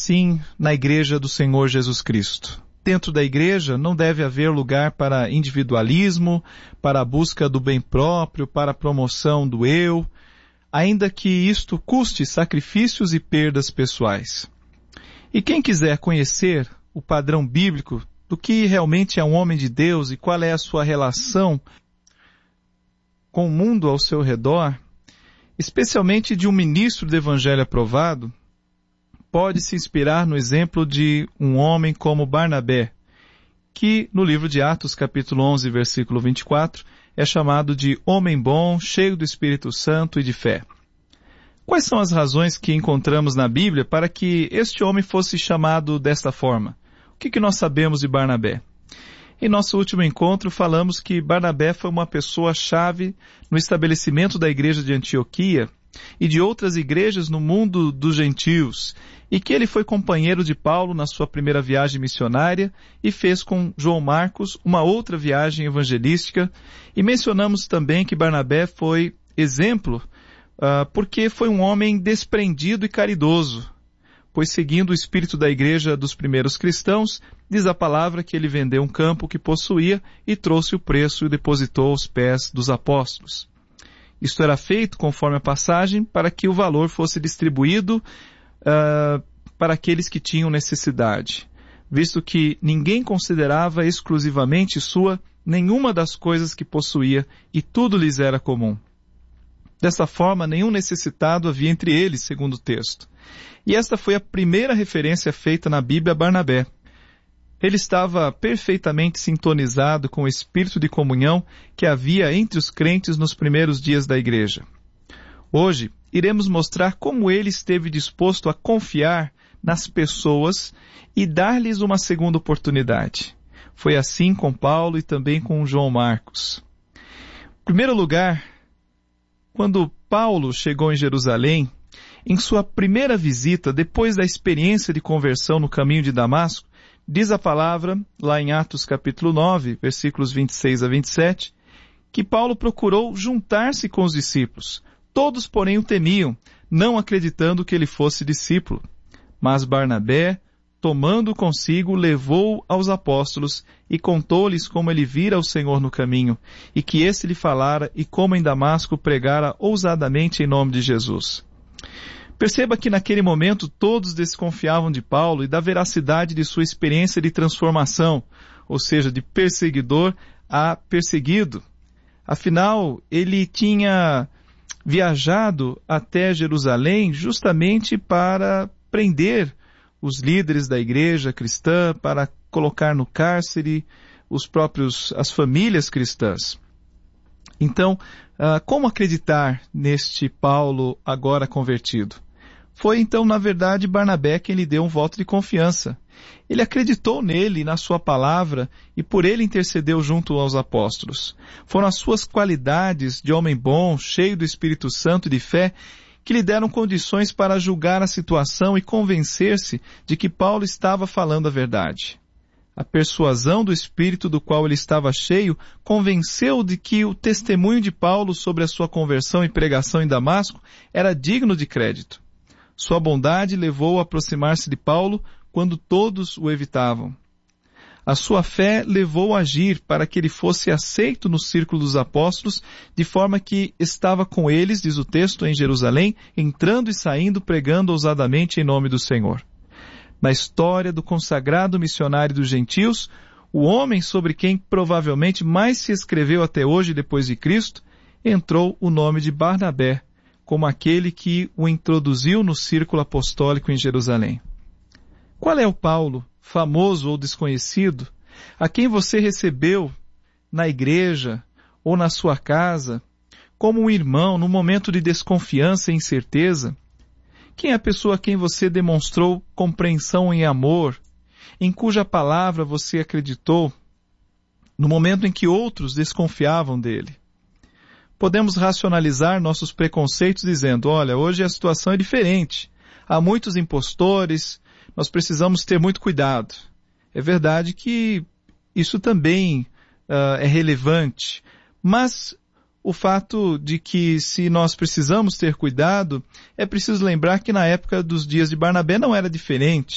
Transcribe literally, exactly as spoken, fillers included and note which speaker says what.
Speaker 1: assim na igreja do Senhor Jesus Cristo. Dentro da igreja não deve haver lugar para individualismo, para a busca do bem próprio, para a promoção do eu, ainda que isto custe sacrifícios e perdas pessoais. E quem quiser conhecer o padrão bíblico do que realmente é um homem de Deus e qual é a sua relação com o mundo ao seu redor, especialmente de um ministro do Evangelho aprovado, pode se inspirar no exemplo de um homem como Barnabé, que no livro de Atos, capítulo onze, versículo vinte e quatro, é chamado de homem bom, cheio do Espírito Santo e de fé. Quais são as razões que encontramos na Bíblia para que este homem fosse chamado desta forma? O que, que nós sabemos de Barnabé? Em nosso último encontro, falamos que Barnabé foi uma pessoa-chave no estabelecimento da igreja de Antioquia e de outras igrejas no mundo dos gentios, e que ele foi companheiro de Paulo na sua primeira viagem missionária e fez com João Marcos uma outra viagem evangelística, e mencionamos também que Barnabé foi exemplo uh, porque foi um homem desprendido e caridoso, pois seguindo o espírito da igreja dos primeiros cristãos, diz a palavra que ele vendeu um campo que possuía e trouxe o preço e depositou aos pés dos apóstolos. Isto era feito, conforme a passagem, para que o valor fosse distribuído uh, para aqueles que tinham necessidade, visto que ninguém considerava exclusivamente sua nenhuma das coisas que possuía e tudo lhes era comum. Dessa forma, nenhum necessitado havia entre eles, segundo o texto. E esta foi a primeira referência feita na Bíblia a Barnabé. Ele estava perfeitamente sintonizado com o espírito de comunhão que havia entre os crentes nos primeiros dias da igreja. Hoje, iremos mostrar como ele esteve disposto a confiar nas pessoas e dar-lhes uma segunda oportunidade. Foi assim com Paulo e também com João Marcos. Em primeiro lugar, quando Paulo chegou em Jerusalém, em sua primeira visita, depois da experiência de conversão no caminho de Damasco, diz a palavra, lá em Atos capítulo nove, versículos vinte e seis a vinte e sete, que Paulo procurou juntar-se com os discípulos. Todos, porém, o temiam, não acreditando que ele fosse discípulo. Mas Barnabé, tomando consigo, levou aos apóstolos e contou-lhes como ele vira o Senhor no caminho, e que esse lhe falara e como em Damasco pregara ousadamente em nome de Jesus. Perceba que naquele momento todos desconfiavam de Paulo e da veracidade de sua experiência de transformação, ou seja, de perseguidor a perseguido. Afinal, ele tinha viajado até Jerusalém justamente para prender os líderes da igreja cristã, para colocar no cárcere os próprios, as famílias cristãs. Então, uh, como acreditar neste Paulo agora convertido? Foi então, na verdade, Barnabé quem lhe deu um voto de confiança. Ele acreditou nele e na sua palavra e por ele intercedeu junto aos apóstolos. Foram as suas qualidades de homem bom, cheio do Espírito Santo e de fé, que lhe deram condições para julgar a situação e convencer-se de que Paulo estava falando a verdade. A persuasão do Espírito do qual ele estava cheio convenceu de que o testemunho de Paulo sobre a sua conversão e pregação em Damasco era digno de crédito. Sua bondade levou a aproximar-se de Paulo quando todos o evitavam. A sua fé levou a agir para que ele fosse aceito no círculo dos apóstolos, de forma que estava com eles, diz o texto, em Jerusalém, entrando e saindo, pregando ousadamente em nome do Senhor. Na história do consagrado missionário dos gentios, o homem sobre quem provavelmente mais se escreveu até hoje depois de Cristo, entrou o nome de Barnabé, como aquele que o introduziu no círculo apostólico em Jerusalém. Qual é o Paulo, famoso ou desconhecido, a quem você recebeu na igreja ou na sua casa, como um irmão num momento de desconfiança e incerteza? Quem é a pessoa a quem você demonstrou compreensão e amor, em cuja palavra você acreditou, no momento em que outros desconfiavam dele? Podemos racionalizar nossos preconceitos dizendo, olha, hoje a situação é diferente. Há muitos impostores, nós precisamos ter muito cuidado. É verdade que isso também uh, é relevante, mas o fato de que se nós precisamos ter cuidado, é preciso lembrar que na época dos dias de Barnabé não era diferente.